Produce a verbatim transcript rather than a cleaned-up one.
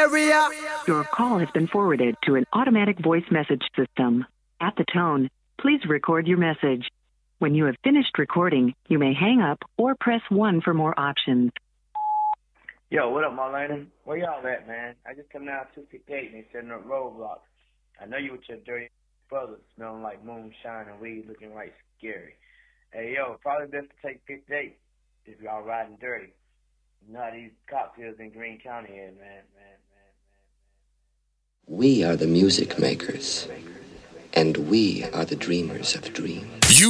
area. Your call has been forwarded to an automatic voice message system. At the tone, please record your message. When you have finished recording, you may hang up or press one for more options. Yo, what up, Marlena? Where y'all at, man? I just come down two fifty-eight and they setting up roadblocks. I know you with your dirty brother smelling like moonshine and weed looking right scary. Hey, yo, probably best to take fifty-eight if y'all riding dirty. You know how these cocktails in Greene County is, man, man, man, man, man. We are the music makers, and we are the dreamers of dreams. You